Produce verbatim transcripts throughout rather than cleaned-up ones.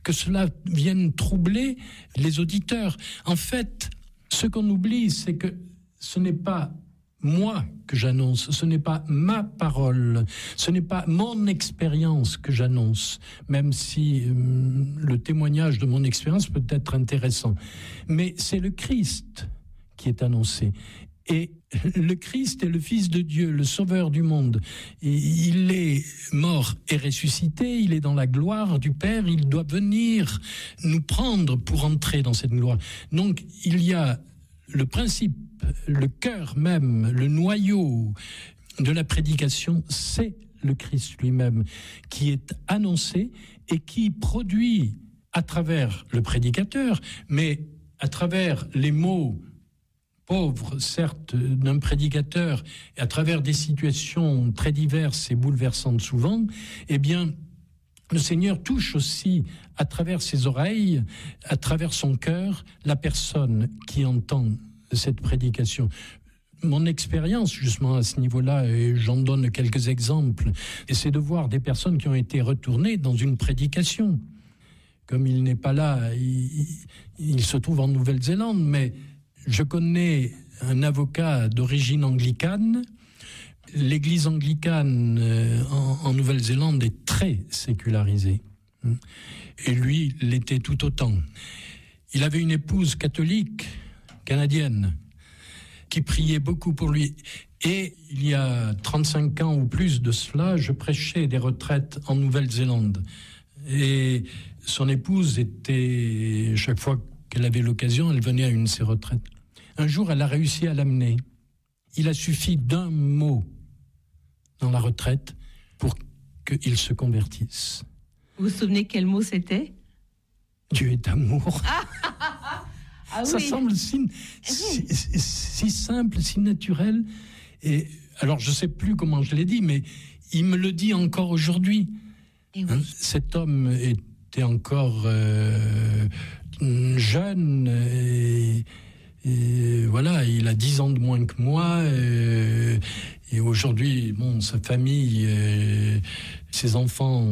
que cela vienne troubler les auditeurs. En fait, ce qu'on oublie, c'est que ce n'est pas moi que j'annonce, ce n'est pas ma parole, ce n'est pas mon expérience que j'annonce, même si euh, le témoignage de mon expérience peut être intéressant. Mais c'est le Christ qui est annoncé. Et le Christ est le Fils de Dieu, le Sauveur du monde. Et il est mort et ressuscité, il est dans la gloire du Père, il doit venir nous prendre pour entrer dans cette gloire. Donc il y a le principe, le cœur même, le noyau de la prédication, c'est le Christ lui-même qui est annoncé et qui produit à travers le prédicateur, mais à travers les mots pauvres, certes, d'un prédicateur, et à travers des situations très diverses et bouleversantes souvent, eh bien, le Seigneur touche aussi, à travers ses oreilles, à travers son cœur, la personne qui entend cette prédication. Mon expérience, justement, à ce niveau-là, et j'en donne quelques exemples, et c'est de voir des personnes qui ont été retournées dans une prédication. Comme il n'est pas là, il, il se trouve en Nouvelle-Zélande, mais je connais un avocat d'origine anglicane. L'église anglicane euh, en, en Nouvelle-Zélande est très sécularisée. Et lui l'était tout autant. Il avait une épouse catholique, canadienne, qui priait beaucoup pour lui. Et il y a trente-cinq ans ou plus de cela, je prêchais des retraites en Nouvelle-Zélande. Et son épouse était, chaque fois qu'elle avait l'occasion, elle venait à une de ses retraites. Un jour, elle a réussi à l'amener. Il a suffi d'un mot dans la retraite pour qu'il se convertisse. Vous vous souvenez quel mot c'était ? Dieu est amour. Ah Ça oui. semble si, si, si simple, si naturel. Et alors, je ne sais plus comment je l'ai dit, mais il me le dit encore aujourd'hui. Et oui. Hein, cet homme était encore euh, jeune et, et voilà, il a dix ans de moins que moi. Et, et aujourd'hui, bon, sa famille, et ses enfants,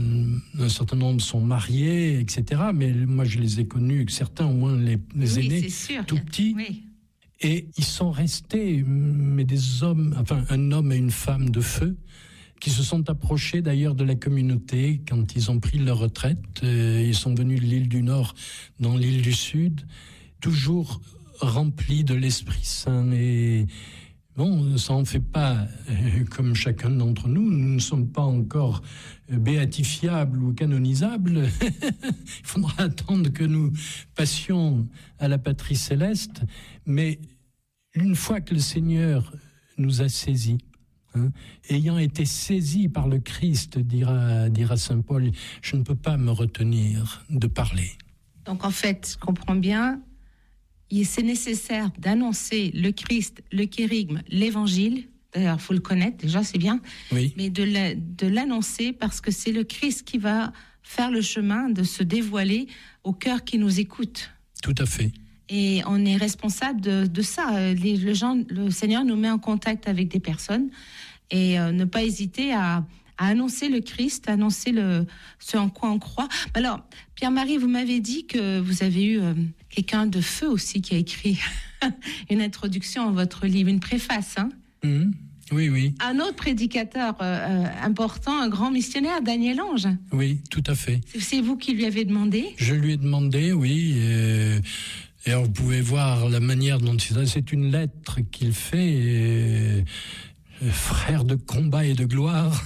un certain nombre sont mariés, et cetera. Mais moi, je les ai connus, certains au moins les, les Oui, aînés, c'est sûr. tout petits. Oui. Et ils sont restés, mais des hommes, enfin un homme et une femme de feu, qui se sont approchés d'ailleurs de la communauté quand ils ont pris leur retraite. Euh, ils sont venus de l'île du Nord dans l'île du Sud, toujours remplis de l'Esprit Saint. Et bon, ça en fait pas euh, comme chacun d'entre nous. Nous ne sommes pas encore euh, béatifiables ou canonisables. Il faudra attendre que nous passions à la patrie céleste. Mais une fois que le Seigneur nous a saisis, Hein, ayant été saisi par le Christ, dira, dira saint Paul, je ne peux pas me retenir de parler. Donc en fait, je comprends bien, c'est nécessaire d'annoncer le Christ, le kérygme, l'évangile. D'ailleurs, il faut le connaître, déjà, c'est bien. Oui. Mais de, la, de l'annoncer parce que c'est le Christ qui va faire le chemin de se dévoiler au cœur qui nous écoute. Tout à fait. Et on est responsable de, de ça. Les, le, gens, le Seigneur nous met en contact avec des personnes et euh, ne pas hésiter à, à annoncer le Christ, à annoncer le, ce en quoi on croit. Alors, Pierre-Marie, vous m'avez dit que vous avez eu euh, quelqu'un de feu aussi qui a écrit une introduction à votre livre, une préface. Hein Mmh. Oui, oui. Un autre prédicateur euh, important, un grand missionnaire, Daniel Ange. Oui, tout à fait. C'est, c'est vous qui lui avez demandé ? Je lui ai demandé, oui. Euh, et alors, vous pouvez voir la manière dont il... C'est une lettre qu'il fait, et, euh, frère de combat et de gloire.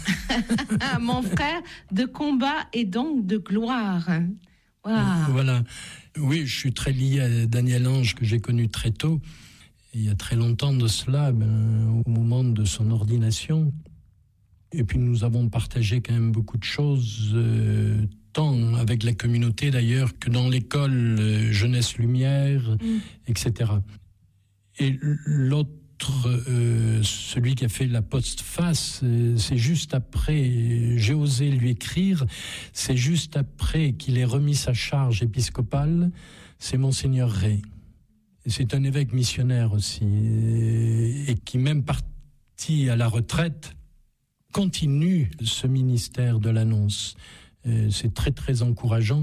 Mon frère de combat et donc de gloire. Wow. Voilà. Oui, je suis très lié à Daniel Ange, que j'ai connu très tôt. Il y a très longtemps de cela, ben, au moment de son ordination. Et puis nous avons partagé quand même beaucoup de choses, euh, tant avec la communauté d'ailleurs, que dans l'école euh, Jeunesse Lumière, mmh. et cetera. Et l'autre, euh, celui qui a fait la postface, euh, c'est juste après, j'ai osé lui écrire, c'est juste après qu'il ait remis sa charge épiscopale, c'est Monseigneur Ray. C'est un évêque missionnaire aussi, et qui, même parti à la retraite, continue ce ministère de l'annonce. C'est très, très encourageant.